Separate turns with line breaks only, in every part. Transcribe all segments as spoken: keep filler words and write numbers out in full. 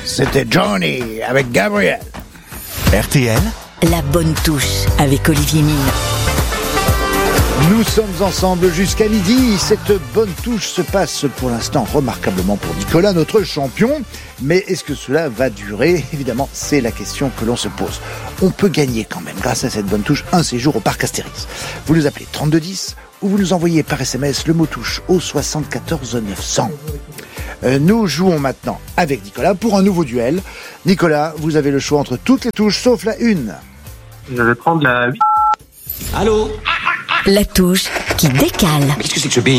C'était Johnny avec Gabriel.
R T L,
la bonne touche avec Olivier Mine.
Nous sommes ensemble jusqu'à midi. Cette bonne touche se passe pour l'instant remarquablement pour Nicolas, notre champion. Mais est-ce que cela va durer ? Évidemment, c'est la question que l'on se pose. On peut gagner quand même, grâce à cette bonne touche, un séjour au parc Astérix. Vous nous appelez trente-deux dix ou vous nous envoyez par S M S le mot touche au soixante-quatorze neuf cents. Euh, nous jouons maintenant avec Nicolas pour un nouveau duel. Nicolas, vous avez le choix entre toutes les touches sauf la une.
Je vais prendre la huit.
Allô ?
La touche qui décale.
Mais qu'est-ce que c'est que ce beans ?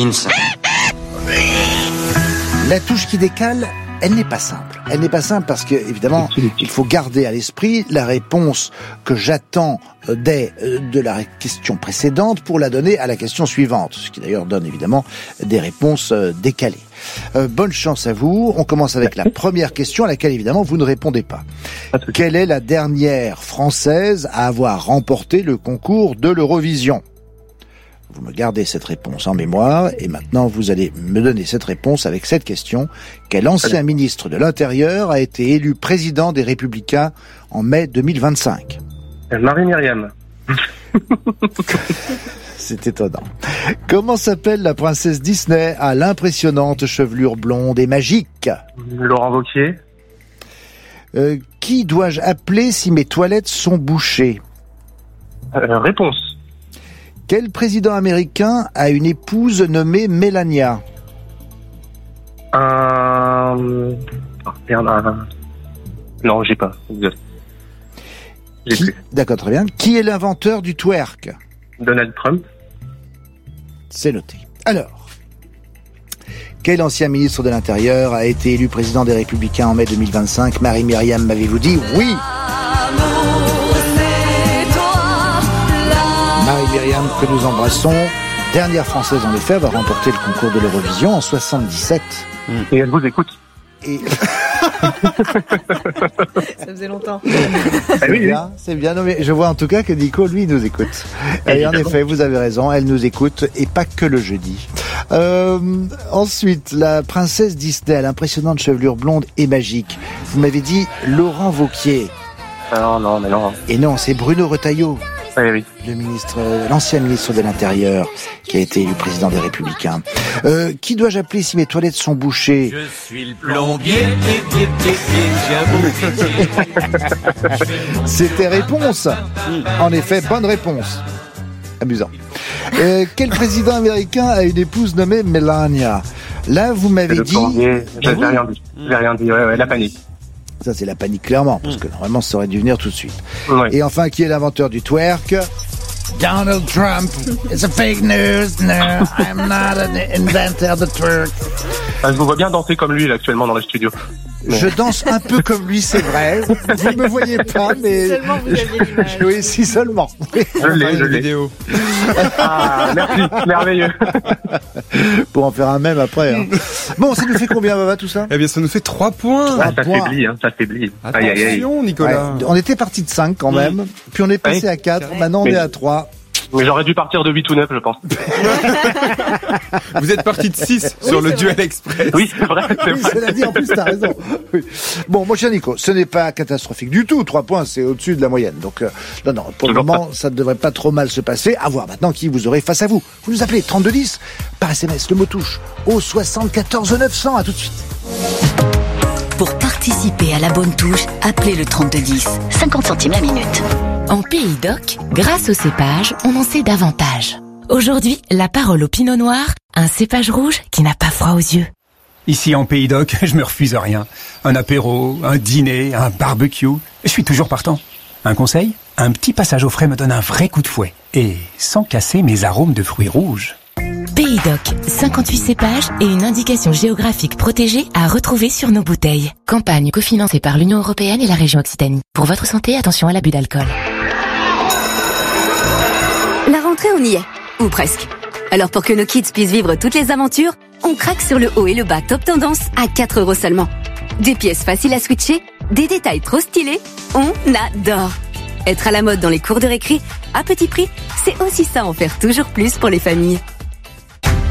La touche qui décale, elle n'est pas simple. Elle n'est pas simple parce que, évidemment, il faut garder à l'esprit la réponse que j'attends dès de la question précédente pour la donner à la question suivante. Ce qui d'ailleurs donne évidemment des réponses décalées. Euh, bonne chance à vous. On commence avec la première question à laquelle évidemment vous ne répondez pas. Quelle est la dernière française à avoir remporté le concours de l'Eurovision ? Vous me gardez cette réponse en mémoire et maintenant vous allez me donner cette réponse avec cette question. Quel ancien ministre de l'Intérieur a été élu président des Républicains en mai deux mille vingt-cinq ?
Marie-Myriam.
C'est étonnant. Comment s'appelle la princesse Disney à l'impressionnante chevelure blonde et magique ?
Laurent Wauquiez.
Euh, qui dois-je appeler si mes toilettes sont bouchées ?
Euh, réponse.
Quel président américain a une épouse nommée Melania ?
Un... Oh, merde, un... Non, j'ai pas. J'ai
Qui...
plus.
D'accord, très bien. Qui est l'inventeur du twerk ?
Donald Trump.
C'est noté. Alors, quel ancien ministre de l'Intérieur a été élu président des Républicains en mai deux mille vingt-cinq ? Marie-Myriam, m'avez-vous dit oui ? Marie-Myriam, que nous embrassons, dernière française en effet, va remporter le concours de l'Eurovision en soixante-dix-sept.
Et elle vous écoute.
Et...
Ça faisait longtemps.
C'est
oui,
bien, c'est bien. Non, mais je vois en tout cas que Nico, lui, nous écoute. Et en effet, vous avez raison, elle nous écoute, et pas que le jeudi. Euh, ensuite, la princesse Disney, l'impressionnante chevelure blonde et magique. Vous m'avez dit Laurent Wauquiez.
Non, non, mais non.
Et non, c'est Bruno Retailleau.
Oui, oui.
Le ministre, l'ancien ministre de l'Intérieur, qui a été élu président des Républicains. Euh, qui dois-je appeler si mes toilettes sont bouchées ?
Je suis le plombier, pied, pied, pied, pied,
C'était réponse. En effet, bonne réponse. Amusant. Euh, quel président américain a une épouse nommée Melania ? Là, vous m'avez
Le
dit...
plombier, j'avais rien dit. J'avais rien dit, ouais, ouais, la panique.
Ça, c'est la panique, clairement, parce que normalement, ça aurait dû venir tout de suite.
Ouais.
Et enfin, qui est l'inventeur du twerk ? Donald Trump. It's a fake news. No, I'm not an inventor of the twerk.
Ah, je vous vois bien danser comme lui, là, actuellement, dans le studio. Mais...
Je danse un peu comme lui, c'est vrai. Vous ne me voyez pas, mais...
Si seulement vous aviez l'image.
Oui, si seulement.
Je l'ai, je l'ai. Ah, merci, merveilleux.
Pour en faire un même après. Hein. Bon, ça nous fait combien, Baba, tout ça ?
Eh bien, ça nous fait trois points.
Ah, ça
point.
faiblit, hein, ça faiblit. Aïe, aïe, aïe.
Attention, Nicolas.
Ouais, on était parti de cinq quand même, puis on est passé
Oui.
à quatre, maintenant on
Mais-
est à trois.
Mais j'aurais dû partir de huit ou neuf, je pense.
Vous êtes parti de six sur le
c'est
duel
vrai.
express.
Oui, c'est vrai, c'est
Oui,
vrai.
cela dit, en plus, t'as raison. Oui. Bon, mon cher Nico, ce n'est pas catastrophique du tout. Trois points, c'est au-dessus de la moyenne. Donc, euh, non, non, pour le
Toujours
moment, ça ne devrait pas trop mal se passer. À voir maintenant qui vous aurez face à vous. Vous nous appelez trente-deux dix par S M S, le mot touche, au soixante-quatorze neuf cents. À tout de suite.
Pour participer à la bonne touche, appelez le trente-deux dix, cinquante centimes la minute. En Pays d'Oc, grâce au cépage, on en sait davantage. Aujourd'hui, la parole au pinot noir, un cépage rouge qui n'a pas froid aux yeux.
Ici en Pays d'Oc, je me refuse à rien. Un apéro, un dîner, un barbecue, je suis toujours partant. Un conseil ? Un petit passage au frais me donne un vrai coup de fouet. Et sans casser mes arômes de fruits rouges.
Pays d'Oc, cinquante-huit cépages et une indication géographique protégée à retrouver sur nos bouteilles. Campagne cofinancée par l'Union européenne et la région Occitanie. Pour votre santé, attention à l'abus d'alcool.
La rentrée, on y est. Ou presque. Alors pour que nos kids puissent vivre toutes les aventures, on craque sur le haut et le bas top tendance à quatre euros seulement. Des pièces faciles à switcher, des détails trop stylés, on adore. Être à la mode dans les cours de récré, à petit prix, c'est aussi ça en faire toujours plus pour les familles.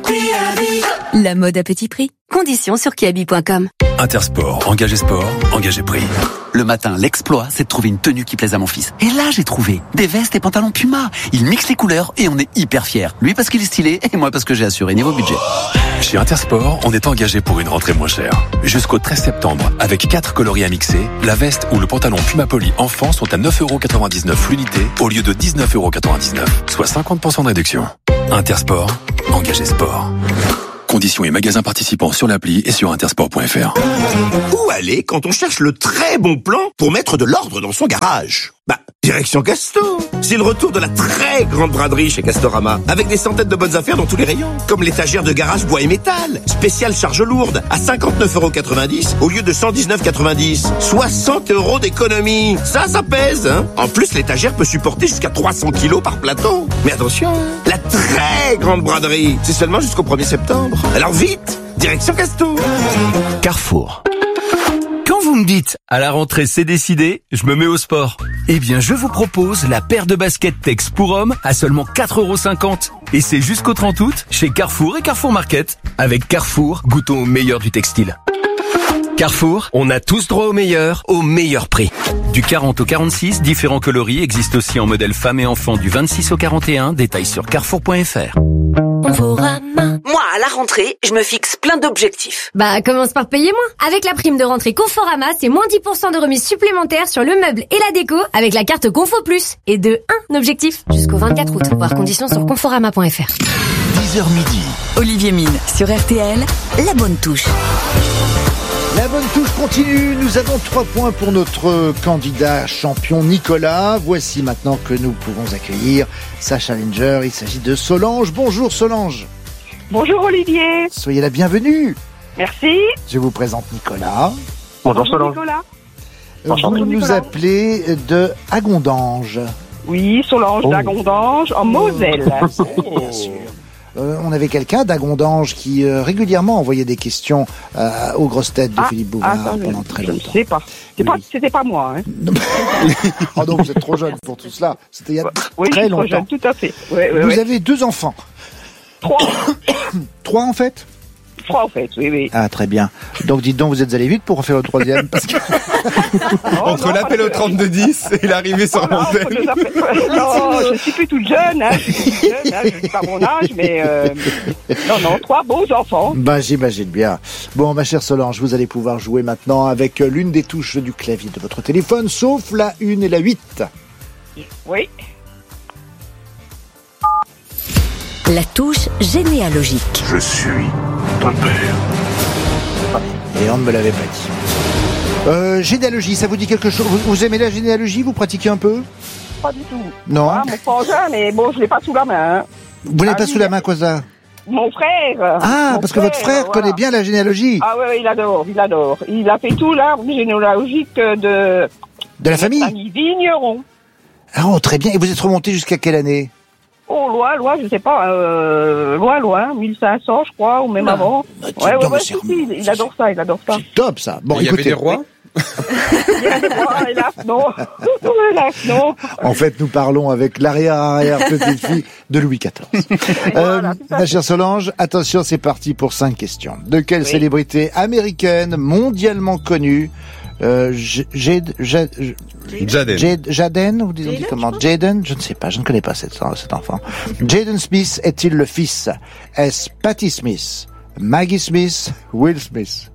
La mode à petit prix. Conditions sur kiabi point com.
Intersport, engagé sport, engagé prix.
Le matin, l'exploit, c'est de trouver une tenue qui plaise à mon fils. Et là, j'ai trouvé des vestes et pantalons Puma. Il mixe les couleurs et on est hyper fiers. Lui parce qu'il est stylé et moi parce que j'ai assuré niveau budget.
Chez Intersport, on est engagé pour une rentrée moins chère. Jusqu'au treize septembre, avec quatre coloris à mixer, la veste ou le pantalon Puma Poly enfant sont à neuf euros quatre-vingt-dix-neuf l'unité au lieu de dix-neuf euros quatre-vingt-dix-neuf, soit cinquante pour cent de réduction. Intersport, engagé sport. Conditions et magasins participants sur l'appli et sur intersport point f r.
Où aller quand on cherche le très bon plan pour mettre de l'ordre dans son garage? Bah, direction Castor. C'est le retour de la très grande braderie chez Castorama, avec des centaines de bonnes affaires dans tous les rayons, comme l'étagère de garage bois et métal, spéciale charge lourde, à cinquante-neuf euros quatre-vingt-dix au lieu de cent dix-neuf euros quatre-vingt-dix. soixante euros d'économie. Ça, ça pèse, hein. En plus, l'étagère peut supporter jusqu'à trois cents kilos par plateau. Mais attention, la très grande braderie, c'est seulement jusqu'au premier septembre. Alors vite, direction Castor.
Carrefour. Quand vous me dites « à la rentrée c'est décidé, je me mets au sport », eh bien je vous propose la paire de baskets Tex pour hommes à seulement quatre euros cinquante. Et c'est jusqu'au trente août chez Carrefour et Carrefour Market. Avec Carrefour, goûtons au meilleur du textile. Carrefour, on a tous droit au meilleur, au meilleur prix. Du quarante au quarante-six, différents coloris existent aussi en modèle femmes et enfants du vingt-six au quarante et un. Détails sur carrefour point f r.
Conforama. Moi, à la rentrée, je me fixe plein d'objectifs.
Bah, commence par payer moins. Avec la prime de rentrée Conforama, c'est moins dix pour cent de remise supplémentaire sur le meuble et la déco avec la carte Confo Plus. Et de un objectif jusqu'au vingt-quatre août. Voir conditions sur conforama point f r.
dix heures midi. Olivier Mine sur R T L, la bonne touche.
La bonne touche continue, nous avons trois points pour notre candidat champion Nicolas. Voici maintenant que nous pouvons accueillir sa challenger, il s'agit de Solange. Bonjour Solange.
Bonjour Olivier.
Soyez la bienvenue.
Merci.
Je vous présente Nicolas.
Bonjour Solange. Nicolas.
Vous
Bonjour,
nous
Nicolas.
appelez de Agondange.
Oui, Solange oh. d'Agondange en Moselle.
Oh. Bien sûr. Euh, on avait quelqu'un d'Agondange qui euh, régulièrement envoyait des questions euh, aux grosses têtes de
ah,
Philippe Bouvard
ah, ça,
pendant
je,
très
je
longtemps.
Je sais pas. C'est oui. pas. C'était pas moi. Hein.
Oh non, vous êtes trop jeune pour tout cela. C'était il y a
oui,
très longtemps.
Trop jeune, tout à fait. Ouais, ouais,
vous
ouais.
avez deux enfants.
Trois.
Trois en fait.
Trois en fait, oui, oui.
Ah très bien. Donc dites donc, vous êtes allé vite pour en faire le troisième parce que...
oh, Entre l'appel au trente-deux dix et l'arrivée sur l'antenne.
Non, je suis plus toute jeune, hein. Je suis toute jeune, hein. Je dis pas mon âge, mais euh... non, non, trois beaux enfants.
Bah j'imagine bien. Bon, ma chère Solange, vous allez pouvoir jouer maintenant avec l'une des touches du clavier de votre téléphone, sauf la une et la huit.
Oui.
La touche généalogique.
Je suis ton père.
Et on ne me l'avait pas dit. Euh, généalogie, ça vous dit quelque chose? vous, vous aimez la généalogie? Vous pratiquez un peu?
Pas du tout.
Non.
Ah, mon frangin, mais bon, je l'ai pas sous la main. Hein.
Vous l'avez
ah,
pas
oui,
sous la main, quoi ça?
Mon frère.
Ah,
mon
parce
frère,
que votre frère
voilà.
connaît bien la généalogie.
Ah ouais, il adore, il adore. Il a fait tout l'arbre généalogique de...
De la famille?
Famille Vigneron.
Ah, oh, très bien. Et vous êtes remonté jusqu'à quelle année?
Oh, loin, loin, je sais pas, euh, loin, loin, mille cinq cents, je crois, ou même non, avant.
Bah,
ouais, ouais,
donc,
ouais, si, si, il adore ça, il adore ça.
C'est top, ça. Bon,
il y
écoutez.
avait des rois?
Il y a des rois, hélas, non. Hélas, non.
En fait, nous parlons avec l'arrière-arrière petite fille de Louis quatorze. euh, voilà, ma chère Solange, attention, c'est parti pour cinq questions. De quelle oui. célébrité américaine mondialement connue Euh, Jade, Jade,
Jaden.
Jade, Jaden, vous dites comment? Jaden, je ne sais pas, je ne connais pas cet, cet enfant. Jaden Smith est-il le fils? Est-ce Patty Smith, Maggie Smith, Will Smith?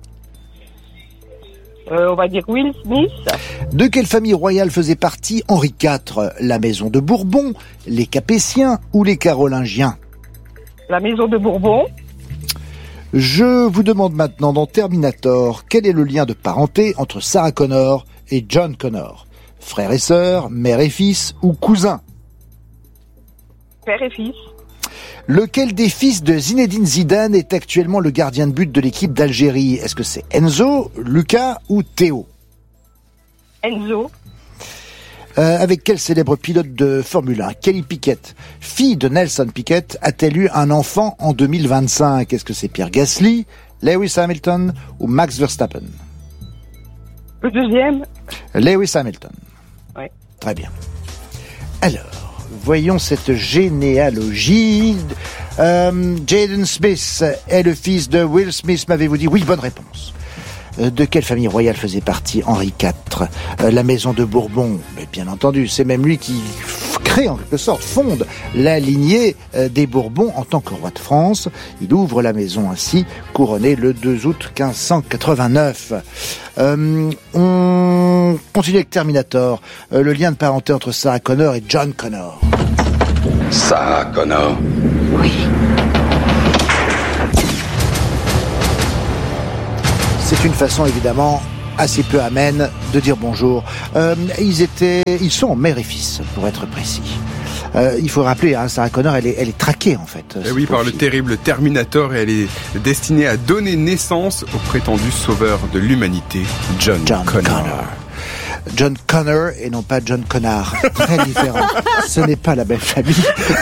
Euh, on va dire Will Smith.
De quelle famille royale faisait partie Henri quatre? La maison de Bourbon, les Capétiens ou les Carolingiens?
La maison de Bourbon.
Je vous demande maintenant dans Terminator, quel est le lien de parenté entre Sarah Connor et John Connor? Frère et sœur, mère et fils ou cousin?
Père et fils.
Lequel des fils de Zinedine Zidane est actuellement le gardien de but de l'équipe d'Algérie? Est-ce que c'est Enzo, Lucas ou Théo?
Enzo.
Euh, avec quel célèbre pilote de Formule un, Kelly Piquet, fille de Nelson Piquet, a-t-elle eu un enfant en deux mille vingt-cinq? Est-ce que c'est Pierre Gasly, Lewis Hamilton ou Max Verstappen?
Le deuxième.
Lewis Hamilton.
Oui.
Très bien. Alors, voyons cette généalogie Euh, Jaden Smith est le fils de Will Smith, m'avez-vous dit? Oui, bonne réponse. Euh, de quelle famille royale faisait partie Henri quatre? euh, La maison de Bourbon, mais bien entendu, c'est même lui qui crée en quelque sorte, fonde la lignée euh, des Bourbons en tant que roi de France. Il ouvre la maison ainsi, couronné le deux août quinze cent quatre-vingt-neuf. Euh, on continue avec Terminator, euh, le lien de parenté entre Sarah Connor et John Connor.
Sarah Connor.
Oui. C'est une façon évidemment assez peu amène de dire bonjour. Euh, ils étaient, ils sont mère et fils, pour être précis. Euh, il faut rappeler, hein, Sarah Connor, elle est, elle est traquée en fait.
Et oui, par le terrible Terminator, et elle est destinée à donner naissance au prétendu sauveur de l'humanité, John,
John
Connor.
Connor. John Connor et non pas John Connard. Très différent. Ce n'est pas la même famille.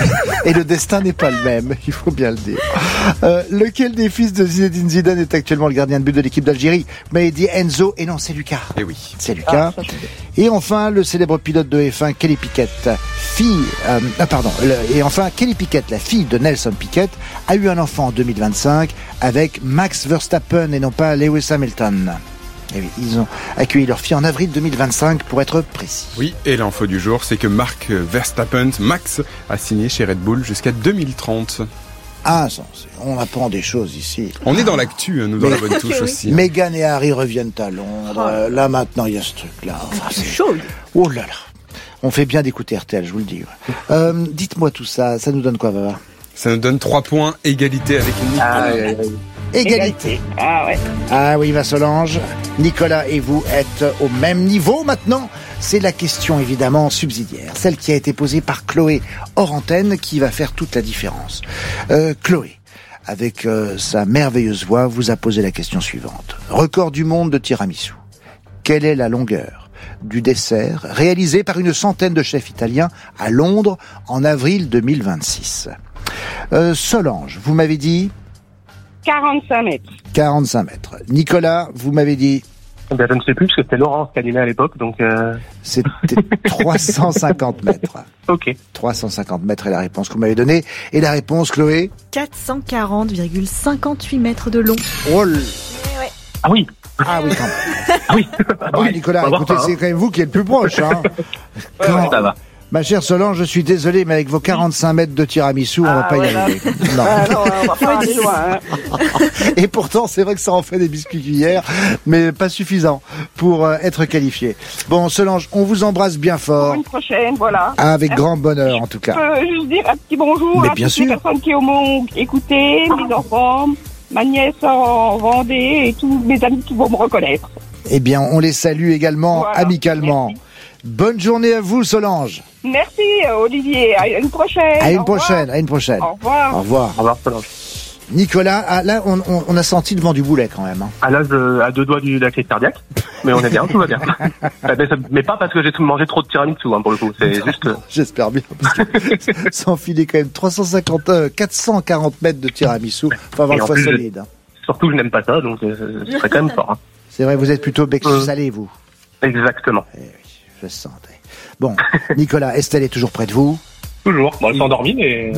Et le destin n'est pas le même. Il faut bien le dire. Euh, lequel des fils de Zinedine Zidane est actuellement le gardien de but de l'équipe d'Algérie? Vous m'avez dit Enzo, et non, c'est Lucas.
Et oui.
C'est Lucas. Ah, et enfin, le célèbre pilote de F un, Kelly Piquet, fille, euh, ah, pardon, le, et enfin, Kelly Piquet, la fille de Nelson Piquet, a eu un enfant en deux mille vingt-cinq avec Max Verstappen et non pas Lewis Hamilton. Et oui, ils ont accueilli leur fille en avril deux mille vingt-cinq pour être précis.
Oui, et l'info du jour, c'est que Mark Verstappen, Max, a signé chez Red Bull jusqu'à deux mille trente.
Ah, ça, on apprend des choses ici.
On est dans l'actu, nous, dans la bonne touche aussi.
Meghan et Harry reviennent à Londres. Oh. Là, maintenant, il y a ce truc-là. Enfin, c'est chaud. Oh là là. On fait bien d'écouter R T L, je vous le dis. Euh, dites-moi tout ça, ça nous donne quoi, Baba?
Ça nous donne trois points, égalité avec Nicolas.
Ah, euh, égalité.
Ah ouais.
Ah oui, va Solange. Nicolas et vous êtes au même niveau maintenant. C'est la question évidemment subsidiaire, celle qui a été posée par Chloé hors antenne, qui va faire toute la différence. Euh, Chloé, avec euh, sa merveilleuse voix, vous a posé la question suivante. Record du monde de tiramisu. Quelle est la longueur du dessert réalisé par une centaine de chefs italiens à Londres en avril deux mille vingt-six? euh, Solange, vous m'avez dit
quarante-cinq mètres.
quarante-cinq mètres. Nicolas, vous m'avez dit?
Ben, je ne sais plus, parce que c'était Laurence qui animait à l'époque, donc... Euh...
C'était trois cent cinquante mètres.
Ok.
trois cent cinquante mètres est la réponse que vous m'avez donnée. Et la réponse, Chloé?
quatre cent quarante virgule cinquante-huit mètres de long.
Oh le...
Ah oui.
Ah oui, quand même.
Ah oui.
Ah oui, Nicolas, écoutez, c'est quand même vous qui êtes le plus proche. Hein. Quand...
Ouais, ça va.
Ma chère Solange, je suis désolé, mais avec vos quarante-cinq mètres de tiramisu, on
ah,
va pas
ouais,
y arriver.
Non. Ah, non, on va pas aller loin. Hein.
Et pourtant, c'est vrai que ça en fait des biscuits cuillères, mais pas suffisant pour euh, être qualifié. Bon, Solange, on vous embrasse bien fort.
Pour une prochaine, voilà.
Avec grand bonheur, en tout cas.
Je peux juste dire un petit bonjour
mais
à
bien
toutes
sûr.
les personnes qui m'ont écouté, mes enfants, ma nièce en Vendée et tous mes amis qui vont me reconnaître.
Eh bien, on les salue également
voilà.
amicalement.
Merci.
Bonne journée à vous, Solange.
Merci, Olivier. À une prochaine.
À une
Au
prochaine,
revoir.
à une prochaine.
Au revoir.
Au revoir.
Au revoir, Solange.
Nicolas, ah, là, on, on, on a senti le vent du boulet quand même. Hein.
À l'âge de, à deux doigts du, de la crise cardiaque. Mais on est bien, tout va bien. mais, ça, mais pas parce que j'ai tout mangé trop de tiramisu, hein, pour le coup. C'est juste.
J'espère bien. S'enfiler quand même trois cent cinquante, euh, quatre cent quarante mètres de tiramisu. Faut avoir le foie solide. Hein.
Surtout, je n'aime pas ça, donc euh, ce serait quand même fort. Hein.
C'est vrai, vous êtes plutôt bec
euh,
salé, vous.
Exactement.
Eh oui, je le sentais. Bon, Nicolas, Estelle est toujours près de vous.
Toujours. Bon, elle s'est endormie, mais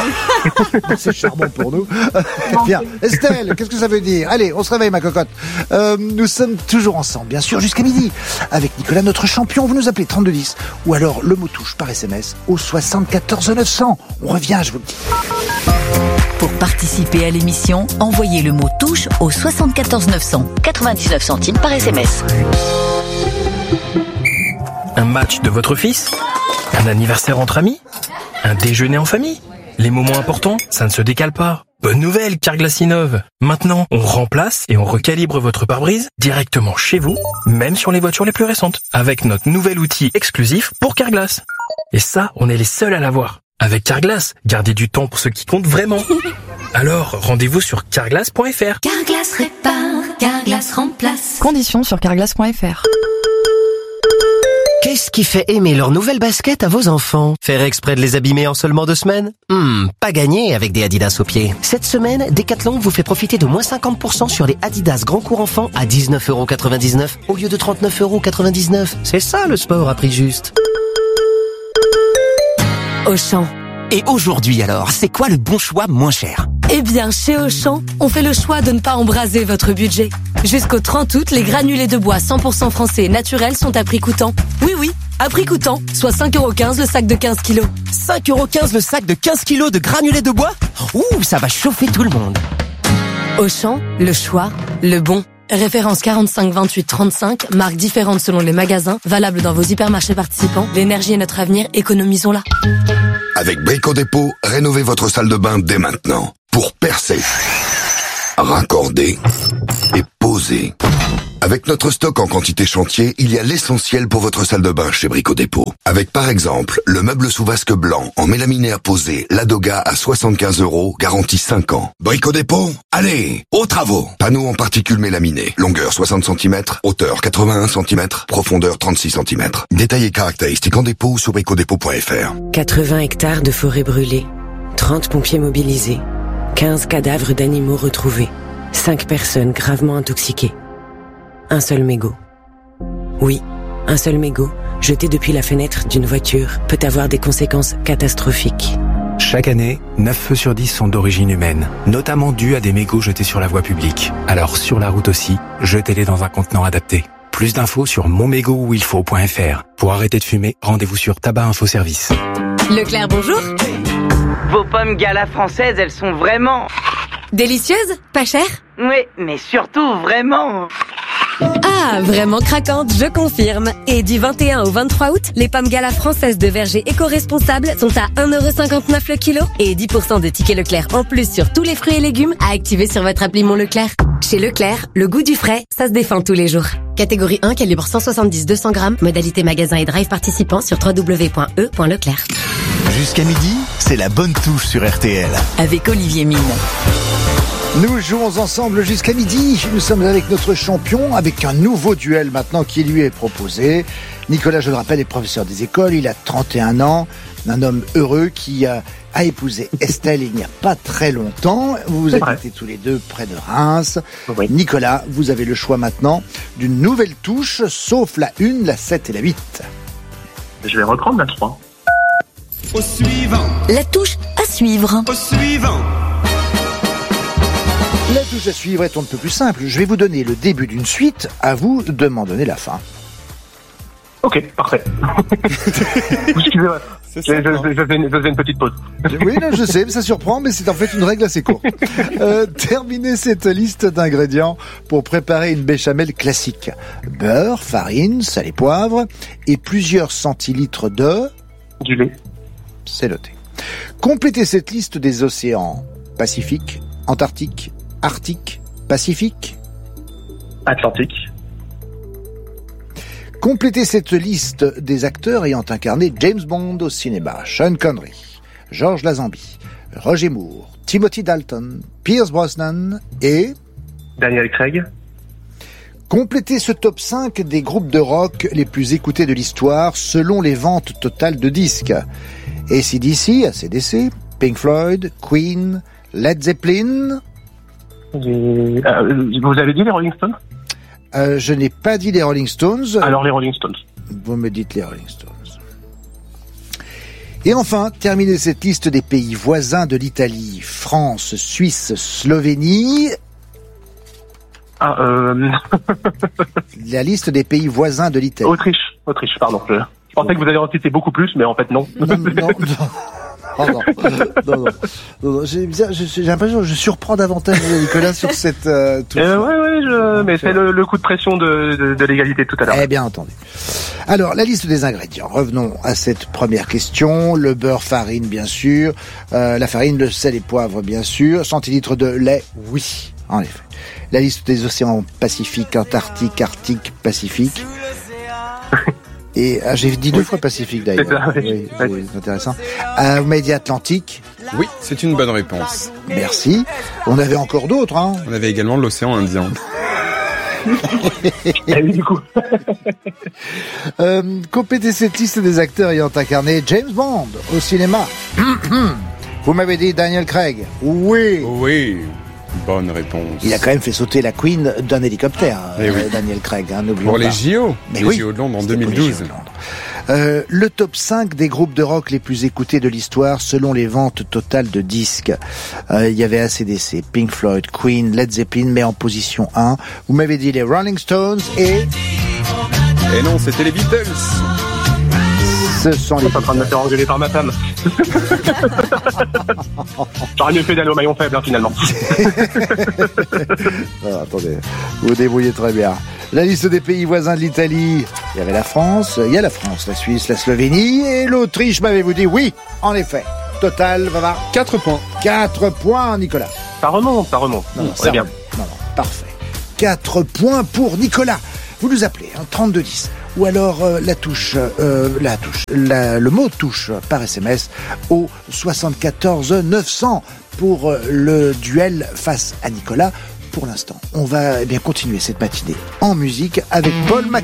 c'est charmant pour nous. Bien. Estelle, qu'est-ce que ça veut dire? Allez, on se réveille, ma cocotte. Euh, nous sommes toujours ensemble, bien sûr, jusqu'à midi. Avec Nicolas, notre champion. Vous nous appelez trente-deux dix. Ou alors le mot touche par S M S au soixante-quatorze neuf cents. On revient, je vous le dis.
Pour participer à l'émission, envoyez le mot touche au soixante-quatorze neuf cents. quatre-vingt-dix-neuf centimes par S M S.
Un match de votre fils? Un anniversaire entre amis? Un déjeuner en famille? Les moments importants, ça ne se décale pas. Bonne nouvelle, Carglass innove. Maintenant, on remplace et on recalibre votre pare-brise directement chez vous, même sur les voitures les plus récentes, avec notre nouvel outil exclusif pour Carglass. Et ça, on est les seuls à l'avoir. Avec Carglass, gardez du temps pour ce qui compte vraiment. Alors, rendez-vous sur carglass point f r.
Carglass répare, Carglass remplace.
Conditions sur carglass point f r.
Qu'est-ce qui fait aimer leur nouvelle basket à vos enfants? Faire exprès de les abîmer en seulement deux semaines? Hmm, pas gagné avec des Adidas aux pieds. Cette semaine, Decathlon vous fait profiter de moins cinquante pour cent sur les Adidas Grand Cours Enfants à dix-neuf euros quatre-vingt-dix-neuf au lieu de trente-neuf euros quatre-vingt-dix-neuf. C'est ça le sport à prix juste.
Auchan.
Et aujourd'hui alors, c'est quoi le bon choix moins cher?
Eh bien, chez Auchan, on fait le choix de ne pas embraser votre budget. Jusqu'au trente août, les granulés de bois cent pour cent français et naturels sont à prix coûtant. Oui, oui, à prix coûtant, soit cinq euros quinze le sac de quinze kilos.
cinq euros quinze le sac de quinze kilos de granulés de bois? Ouh, ça va chauffer tout le monde.
Auchan, le choix, le bon. Référence quarante-cinq vingt-huit trente-cinq, marques différentes selon les magasins, valable dans vos hypermarchés participants. L'énergie est notre avenir, économisons-la.
Avec Brico Dépôt, rénovez votre salle de bain dès maintenant. Pour percer, raccorder et poser. Avec notre stock en quantité chantier, il y a l'essentiel pour votre salle de bain chez Brico Dépôt. Avec par exemple, le meuble sous vasque blanc en mélaminaire posé, Ladoga à soixante-quinze euros, garantie cinq ans. Brico Dépôt, allez, aux travaux. Panneaux en particules mélaminées, longueur soixante centimètres, hauteur quatre-vingt-un centimètres, profondeur trente-six centimètres. Détails et caractéristiques en dépôt sur bricodépôt point f r.
quatre-vingts hectares de forêt brûlée, trente pompiers mobilisés, quinze cadavres d'animaux retrouvés, cinq personnes gravement intoxiquées. Un seul mégot. Oui, un seul mégot, jeté depuis la fenêtre d'une voiture, peut avoir des conséquences catastrophiques.
Chaque année, neuf feux sur dix sont d'origine humaine, notamment dus à des mégots jetés sur la voie publique. Alors sur la route aussi, jetez-les dans un contenant adapté. Plus d'infos sur mon mégot où il faut point f r. Pour arrêter de fumer, rendez-vous sur Tabac Info Service.
Leclerc, bonjour.
Vos pommes Gala françaises, elles sont vraiment...
Délicieuses? Pas chères?
Oui, mais surtout vraiment...
Ah, vraiment craquante, je confirme. Et du vingt et un au vingt-trois août, les pommes Gala françaises de verger éco-responsables sont à un euro cinquante-neuf le kilo et dix pour cent de tickets Leclerc en plus sur tous les fruits et légumes à activer sur votre appli Mon Leclerc. Chez Leclerc, le goût du frais, ça se défend tous les jours. Catégorie un, calibre cent soixante-dix à deux cents grammes, modalité magasin et drive participant sur w w w point e point leclerc.
Jusqu'à midi, c'est la bonne touche sur R T L.
Avec Olivier Mine.
Nous jouons ensemble jusqu'à midi. Nous sommes avec notre champion, avec un nouveau duel maintenant qui lui est proposé. Nicolas, je le rappelle, est professeur des écoles. Il a trente et un ans. Un homme heureux qui a, a épousé Estelle il n'y a pas très longtemps. Vous vous habitez tous les deux près de Reims. Oui. Nicolas, vous avez le choix maintenant d'une nouvelle touche, sauf la une, la sept et la huit.
Je vais reprendre la trois.
Au suivant. La touche à suivre.
Au suivant.
La touche à suivre est un peu plus simple. Je vais vous donner le début d'une suite, à vous de m'en donner la fin.
Ok, parfait. Excusez-moi, je, je, je, je, faisais une, je faisais une petite pause.
Oui, non, je sais, ça surprend, mais c'est en fait une règle assez courte. Euh, terminez cette liste d'ingrédients pour préparer une béchamel classique. Beurre, farine, sel et poivre, et plusieurs centilitres de...
Du lait.
C'est noté. Complétez cette liste des océans Pacifique, Antarctique, Arctique, Pacifique,
Atlantique.
Complétez cette liste des acteurs ayant incarné James Bond au cinéma. Sean Connery, Georges Lazenby, Roger Moore, Timothy Dalton, Pierce Brosnan et...
Daniel Craig.
Complétez ce top cinq des groupes de rock les plus écoutés de l'histoire selon les ventes totales de disques. A C D C, A C D C, Pink Floyd, Queen, Led Zeppelin...
Euh, vous avez dit les Rolling Stones?
euh, Je n'ai pas dit les Rolling Stones.
Alors les Rolling Stones.
Vous me dites les Rolling Stones. Et enfin, terminez cette liste des pays voisins de l'Italie. France, Suisse, Slovénie.
Ah, euh...
La liste des pays voisins de l'Italie.
Autriche, Autriche, pardon. Je, je pensais que vous alliez en citer beaucoup plus, mais en fait non.
Non, non, non. Oh non, non, non, non, non. J'ai, j'ai l'impression que je surprends davantage Nicolas sur cette euh, touche.
Euh, ouais, ouais, je... mais c'est le, le coup de pression de, de, de l'égalité tout à l'heure.
Eh bien entendu. Alors, la liste des ingrédients. Revenons à cette première question. Le beurre, farine, bien sûr. Euh, la farine, le sel et poivre, bien sûr. Centilitres de lait, oui, en effet. La liste des océans Pacifique, Antarctique, Arctique, Pacifique. Et ah, j'ai dit deux fois Pacifique d'ailleurs. C'est, ça, oui. Oui, c'est intéressant. Euh, vous m'avez dit Atlantique.
Oui, c'est une bonne réponse.
Merci. On avait encore d'autres. Hein.
On avait également l'océan Indien.
Et oui, du coup.
euh, complétez cette liste des acteurs ayant incarné James Bond au cinéma. Vous m'avez dit Daniel Craig. Oui.
Oui. Bonne réponse.
Il a quand même fait sauter la Queen d'un hélicoptère,
eh
euh,
oui.
Daniel Craig, hein, n'oublions
Pour
pas.
les J O,
Mais
les
oui,
J O de Londres en deux mille douze.
Euh, le top cinq des groupes de rock les plus écoutés de l'histoire selon les ventes totales de disques. Euh, il y avait A C D C, Pink Floyd, Queen, Led Zeppelin, mais en position un. Vous m'avez dit les Rolling Stones et...
Et non, c'était les Beatles.
Ce sont les...
Je suis en train de me faire engueuler par ma femme. J'aurais mieux fait d'aller au maillon faible, hein, finalement.
Ah, attendez, vous vous débrouillez très bien. La liste des pays voisins de l'Italie, il y avait la France, il y a la France, la Suisse, la Slovénie et l'Autriche, m'avez-vous dit oui, en effet. Total, va voir.
quatre points.
quatre points, Nicolas.
Ça remonte, ça remonte.
Non, non,
c'est
ça
bien.
remonte. Non, non, parfait. quatre points pour Nicolas. Vous nous appelez, hein, trente-deux dix. Ou alors euh, la touche, euh, la touche, la, le mot touche par S M S au soixante-quatorze neuf cents pour euh, le duel face à Nicolas. Pour l'instant, on va eh bien continuer cette matinée en musique avec Paul Mac.